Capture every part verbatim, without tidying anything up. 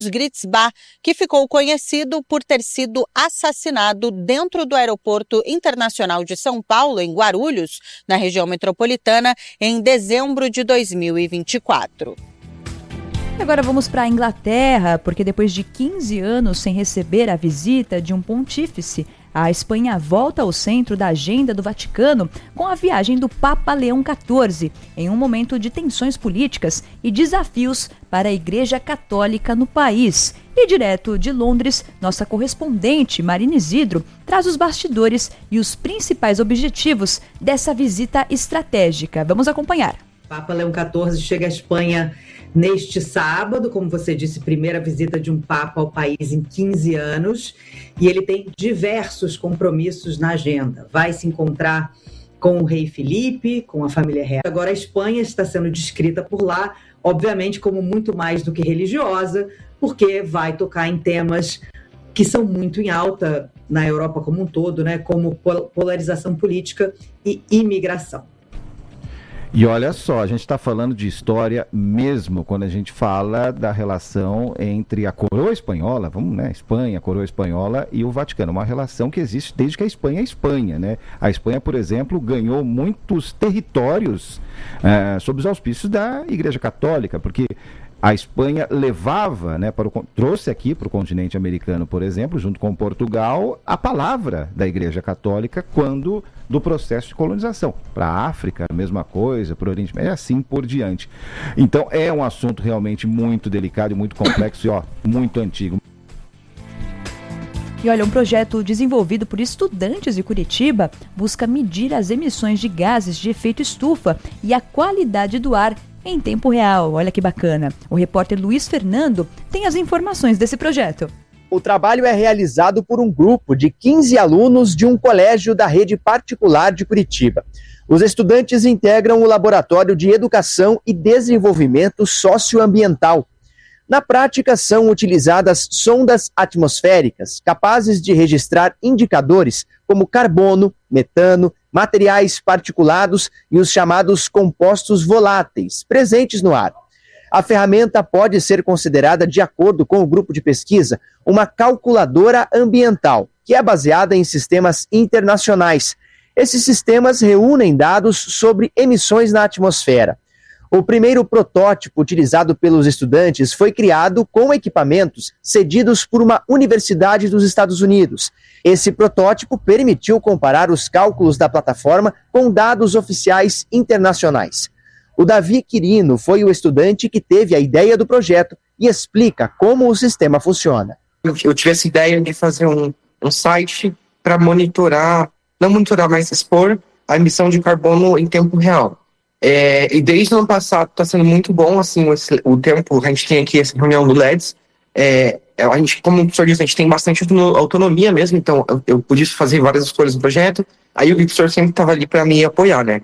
Gritzbach, que ficou conhecido por ter sido assassinado dentro do Aeroporto Internacional de São Paulo, em Guarulhos, na região metropolitana, em dezembro de dois mil e vinte e quatro. Agora vamos para a Inglaterra, porque depois de quinze anos sem receber a visita de um pontífice, a Espanha volta ao centro da agenda do Vaticano com a viagem do Papa Leão quatorze, em um momento de tensões políticas e desafios para a Igreja Católica no país. E direto de Londres, nossa correspondente Marina Isidro traz os bastidores e os principais objetivos dessa visita estratégica. Vamos acompanhar. Papa Leão quatorze chega à Espanha neste sábado, como você disse, primeira visita de um Papa ao país em quinze anos, e ele tem diversos compromissos na agenda. Vai se encontrar com o rei Felipe, com a família real. Agora a Espanha está sendo descrita por lá, obviamente, como muito mais do que religiosa, porque vai tocar em temas que são muito em alta na Europa como um todo, né, como polarização política e imigração. E olha só, a gente está falando de história mesmo quando a gente fala da relação entre a coroa espanhola, vamos, né, Espanha, a coroa espanhola e o Vaticano, uma relação que existe desde que a Espanha é Espanha, né? A Espanha, por exemplo, ganhou muitos territórios é, sob os auspícios da Igreja Católica, porque a Espanha levava, né, para o, trouxe aqui para o continente americano, por exemplo, junto com Portugal, a palavra da Igreja Católica quando do processo de colonização. Para a África, a mesma coisa, para o Oriente Médio, é assim por diante. Então, é um assunto realmente muito delicado e muito complexo e, ó, muito antigo. E olha, um projeto desenvolvido por estudantes de Curitiba busca medir as emissões de gases de efeito estufa e a qualidade do ar em tempo real. Olha que bacana. O repórter Luiz Fernando tem as informações desse projeto. O trabalho é realizado por um grupo de quinze alunos de um colégio da rede particular de Curitiba. Os estudantes integram o Laboratório de Educação e Desenvolvimento Socioambiental. Na prática, são utilizadas sondas atmosféricas capazes de registrar indicadores como carbono, metano, materiais particulados e os chamados compostos voláteis presentes no ar. A ferramenta pode ser considerada, de acordo com o grupo de pesquisa, uma calculadora ambiental, que é baseada em sistemas internacionais. Esses sistemas reúnem dados sobre emissões na atmosfera. O primeiro protótipo utilizado pelos estudantes foi criado com equipamentos cedidos por uma universidade dos Estados Unidos. Esse protótipo permitiu comparar os cálculos da plataforma com dados oficiais internacionais. O Davi Quirino foi o estudante que teve a ideia do projeto e explica como o sistema funciona. Eu, eu tive essa ideia de fazer um, um site para monitorar, não monitorar, mas expor a emissão de carbono em tempo real. É, e desde o ano passado está sendo muito bom, assim, o, o tempo, a gente tem aqui essa reunião do L E D S, é, a gente, como o senhor disse, a gente tem bastante autonomia mesmo, então eu, eu pude fazer várias escolhas do projeto, aí o professor sempre estava ali para me apoiar, né?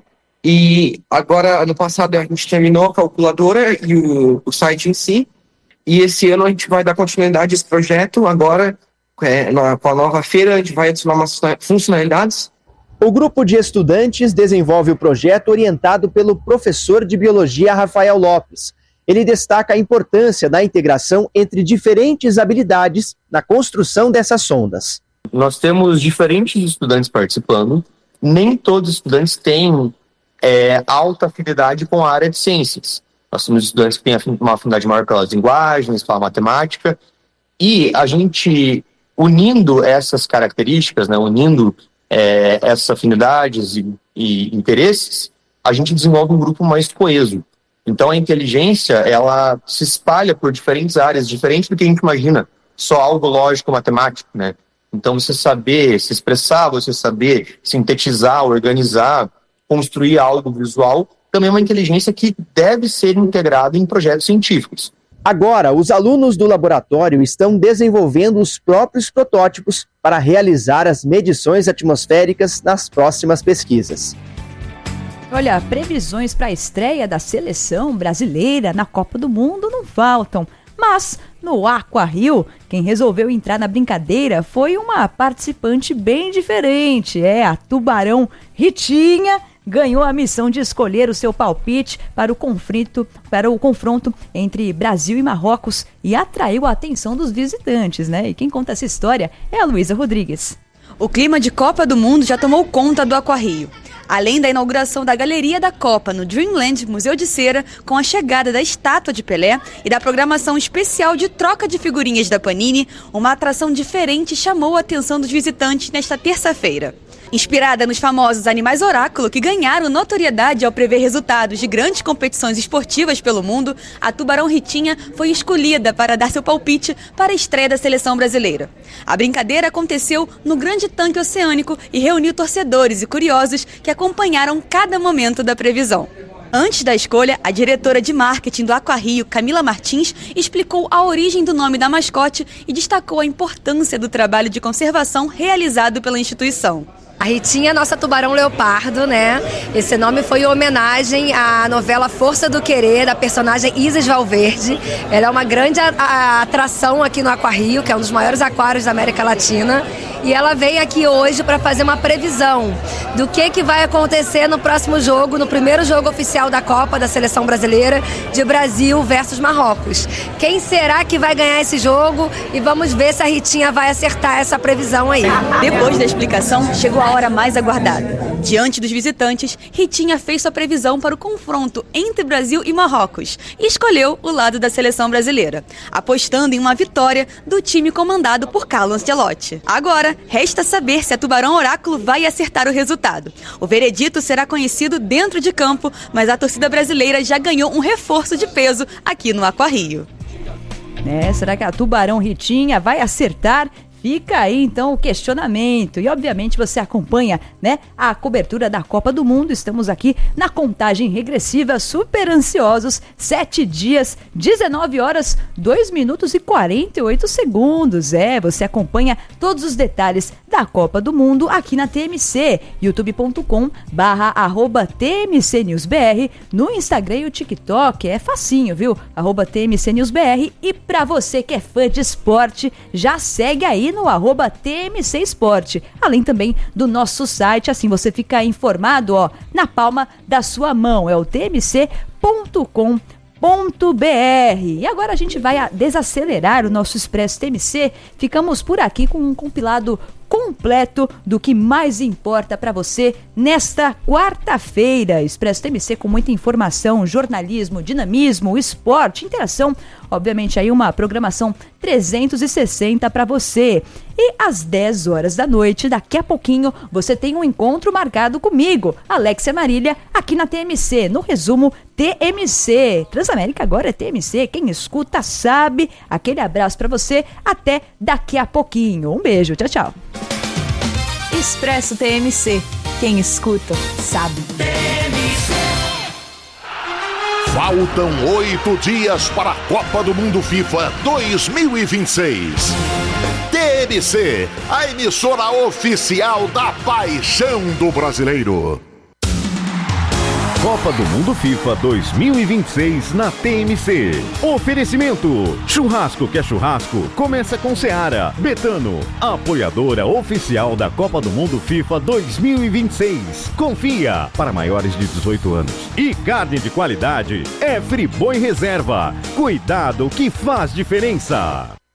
E agora, ano passado, a gente terminou a calculadora e o, o site em si, e esse ano a gente vai dar continuidade a esse projeto, agora, é, na, com a nova feira, a gente vai adicionar umas funcionalidades. O grupo de estudantes desenvolve o projeto orientado pelo professor de biologia Rafael Lopes. Ele destaca a importância da integração entre diferentes habilidades na construção dessas sondas. Nós temos diferentes estudantes participando, nem todos os estudantes têm é, alta afinidade com a área de ciências. Nós temos estudantes que têm uma afinidade maior pelas linguagens, pela matemática, e a gente, unindo essas características, né, unindo É, essas afinidades e, e interesses, a gente desenvolve um grupo mais coeso. Então a inteligência, ela se espalha por diferentes áreas, diferente do que a gente imagina, só algo lógico matemático, né? Então você saber se expressar, você saber sintetizar, organizar, construir algo visual, também é uma inteligência que deve ser integrada em projetos científicos. Agora, os alunos do laboratório estão desenvolvendo os próprios protótipos para realizar as medições atmosféricas nas próximas pesquisas. Olha, previsões para a estreia da seleção brasileira na Copa do Mundo não faltam. Mas, no Aqua Rio, quem resolveu entrar na brincadeira foi uma participante bem diferente. É, a tubarão Ritinha ganhou a missão de escolher o seu palpite para o conflito, para o confronto entre Brasil e Marrocos e atraiu a atenção dos visitantes, né? E quem conta essa história é a Luísa Rodrigues. O clima de Copa do Mundo já tomou conta do Aquarrio. Além da inauguração da Galeria da Copa no Dreamland Museu de Cera, com a chegada da estátua de Pelé e da programação especial de troca de figurinhas da Panini, uma atração diferente chamou a atenção dos visitantes nesta terça-feira. Inspirada nos famosos animais oráculo que ganharam notoriedade ao prever resultados de grandes competições esportivas pelo mundo, a Tubarão Ritinha foi escolhida para dar seu palpite para a estreia da seleção brasileira. A brincadeira aconteceu no Grande Tanque Oceânico e reuniu torcedores e curiosos que acompanharam cada momento da previsão. Antes da escolha, a diretora de marketing do Aquarrio, Camila Martins, explicou a origem do nome da mascote e destacou a importância do trabalho de conservação realizado pela instituição. A Ritinha é nossa tubarão leopardo, né? Esse nome foi em homenagem à novela Força do Querer, da personagem Isis Valverde. Ela é uma grande a, a, atração aqui no Aquarrio, que é um dos maiores aquários da América Latina. E ela veio aqui hoje para fazer uma previsão do que, que vai acontecer no próximo jogo, no primeiro jogo oficial da Copa da Seleção Brasileira, de Brasil versus Marrocos. Quem será que vai ganhar esse jogo? E vamos ver se a Ritinha vai acertar essa previsão aí. Depois da explicação, chegou a hora mais aguardada. Diante dos visitantes, Ritinha fez sua previsão para o confronto entre Brasil e Marrocos e escolheu o lado da seleção brasileira, apostando em uma vitória do time comandado por Carlo Ancelotti. Agora, resta saber se a Tubarão Oráculo vai acertar o resultado. O veredito será conhecido dentro de campo, mas a torcida brasileira já ganhou um reforço de peso aqui no Aquarrio. É, será que a Tubarão Ritinha vai acertar? Fica aí então o questionamento e obviamente você acompanha, né, a cobertura da Copa do Mundo. Estamos aqui na contagem regressiva, super ansiosos, sete dias, dezenove horas, dois minutos e quarenta e oito segundos. É, você acompanha todos os detalhes da Copa do Mundo aqui na T M C, youtube ponto com barra arroba T M C News B R, no Instagram e o TikTok, é facinho, viu? Arroba T M C News B R. E pra você que é fã de esporte, já segue aí no arroba T M C Esporte, além também do nosso site, assim você fica informado, ó, na palma da sua mão, é o T M C ponto com ponto B R. E agora a gente vai desacelerar o nosso Expresso T M C, ficamos por aqui com um compilado completo do que mais importa para você nesta quarta-feira. Expresso T M C com muita informação, jornalismo, dinamismo, esporte, interação, obviamente aí uma programação trezentos e sessenta para você. E às dez horas da noite, daqui a pouquinho, você tem um encontro marcado comigo, Alexia Marília, aqui na T M C, no resumo T M C. Transamérica agora é T M C, quem escuta sabe. Aquele abraço para você, até daqui a pouquinho. Um beijo, tchau, tchau. Expresso T M C, quem escuta sabe. Faltam oito dias para a Copa do Mundo FIFA dois mil e vinte e seis. T M C, a emissora oficial da paixão do brasileiro. Copa do Mundo FIFA dois mil e vinte e seis na T M C. Oferecimento: churrasco que é churrasco, começa com Seara. Betano, apoiadora oficial da Copa do Mundo FIFA dois mil e vinte e seis. Confia, para maiores de dezoito anos. E carne de qualidade é Friboi Reserva. Cuidado que faz diferença.